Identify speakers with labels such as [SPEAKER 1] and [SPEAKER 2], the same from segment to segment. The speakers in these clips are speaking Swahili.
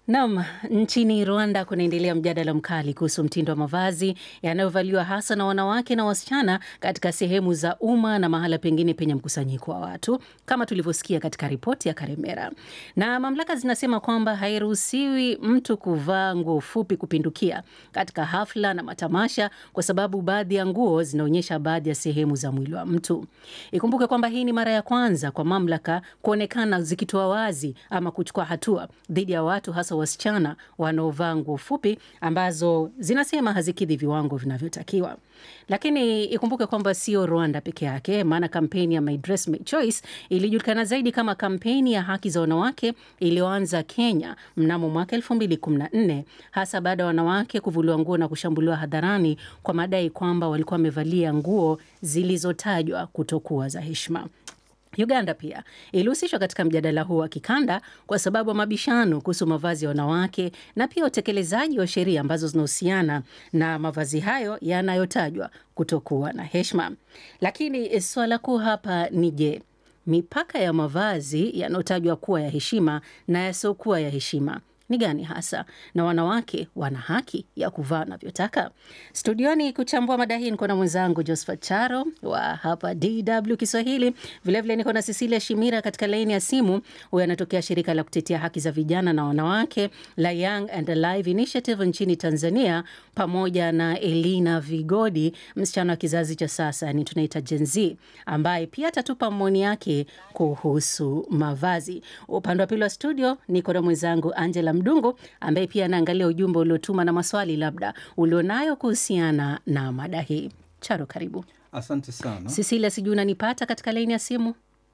[SPEAKER 1] Naam, nchini Rwanda kunaendelea mjadala mkali kuhusu mtindo wa mavazi yanayovaliwa hasa na wanawake na wasichana katika sehemu za umma na mahala pengine penye mkusanyiko wa watu, kama tulivyosikia katika ripoti ya Karemera. Na mamlaka zinasema kwamba hairuhusiwi mtu kuvaa nguo fupi kupindukia katika hafla na matamasha kwa sababu baadhi ya nguo zinaonyesha baadhi ya sehemu za mwili wa mtu. Ikumbuke kwamba hii ni mara ya kwanza kwa mamlaka kuonekana zikitoa wazi ama kuchukua hatua dhidi ya watu hasa wasichana wanaovaa nguo fupi ambazo zinasema hazikidhi viwango vinavyotakiwa. Lakini ikumbuke kwamba sio Rwanda peke yake, maana kampeni ya My Dress My Choice ilijulikana zaidi kama kampeni ya haki za wanawake iliyoanza Kenya mnamo mwaka 2014, hasa baada ya wanawake kuvuliwa nguo na kushambuliwa hadharani kwa madai kwamba walikuwa wamevalia nguo zilizotajwa kutokuwa za heshima. Uganda pia ilihusishwa katika mjadala huu wa kikanda kwa sababu ya mabishano kuhusu mavazi ya wanawake na pia utekelezaji wa sheria ambazo zinahusiana na mavazi hayo yanayotajwa kutokuwa na heshima. Lakini swala kuu hapa ni je, mipaka ya mavazi yanayotajwa kuwa ya heshima na yasiokuwa ya heshima ni gani hasa, na wanawake wana haki ya kuvaa wanavyotaka? Studioni kuchambua mada hii niko na mwenzangu Josephat Charo wa hapa DW Kiswahili. Vilevile niko na Cecilia Shimira katika laini ya simu. Huyu anatokea shirika la kutetea haki za vijana na wanawake la Young and Alive Initiative nchini Tanzania, pamoja na Elina Vigodi, msichana wa kizazi cha sasa, yani tunaita Gen Z, ambaye pia atatupa maoni yake kuhusu mavazi. Upande wa pili wa studio niko na mwenzangu Angela Mdungu ambaye pia anaangalia ujumbe uliotuma na maswali labda ulionayo kuhusiana na mada hii. Charo, karibu.
[SPEAKER 2] Asante sana.
[SPEAKER 1] Cecilia, sijui unanipata katika laini ya simu?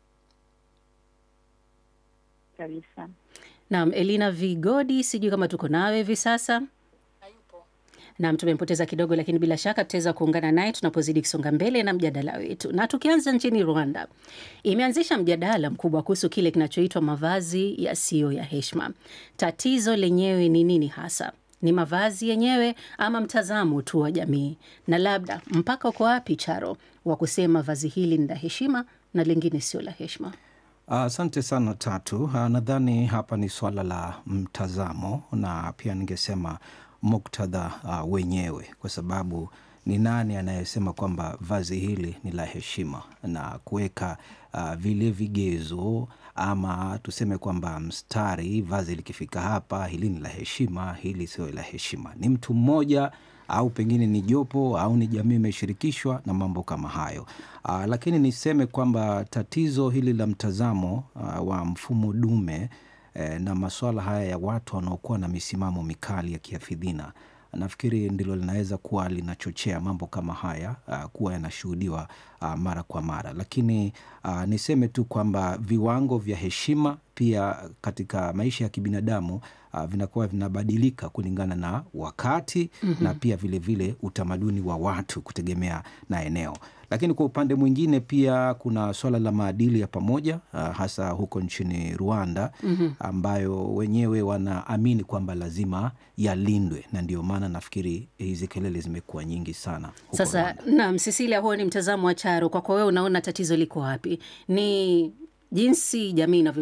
[SPEAKER 3] Kabisa.
[SPEAKER 1] Naam, Elina Vigodi, sijui kama tuko nawe hivi sasa. Naam, tumempoteza kidogo, lakini bila shaka tutaweza kuungana naye tunapozidi kusonga mbele na mjadala wetu. Na tukianza nchini Rwanda, imeanzisha mjadala mkubwa kuhusu kile kinachoitwa mavazi yasiyo ya heshima. Tatizo lenyewe ni nini hasa? Ni mavazi yenyewe ama mtazamo tu wa jamii? Na labda mpaka uko wapi, Charo, wa kusema vazi hili ni la heshima na lingine sio la heshima?
[SPEAKER 2] Asante sana Tatu. Nadhani hapa ni swala la mtazamo na pia ningesema muktadha wenyewe, kwa sababu ni nani anayesema kwamba vazi hili ni la heshima na kuweka vile vigezo ama tuseme kwamba mstari, vazi likifika hapa hili ni la heshima, hili sio la heshima. Ni mtu mmoja au pengine ni jopo au ni jamii imeshirikishwa na mambo kama hayo. Lakini niseme kwamba tatizo hili la mtazamo wa mfumo dume na masuala haya ya watu wanaokuwa na misimamo mikali ya kihafidhina, nafikiri ndilo linaweza kuwa linachochea mambo kama haya kuwa yanashuhudiwa mara kwa mara. Lakini niseme tu kwamba viwango vya heshima pia katika maisha ya kibinadamu vinakuwa vinabadilika kulingana na wakati na pia vile vile utamaduni wa watu kutegemea na eneo. Lakini kwa upande mwingine pia kuna swala la maadili ya pamoja hasa huko nchini Rwanda ambayo wenyewe wanaamini kwamba lazima yalindwe, na ndio maana nafikiri hizi kelele zimekuwa nyingi sana huko
[SPEAKER 1] Sasa
[SPEAKER 2] Rwanda.
[SPEAKER 1] naam, Cecilia, huo ni mtazamo wa Charo. Kwa wewe unaona tatizo liko wapi? Ni jinsi jamii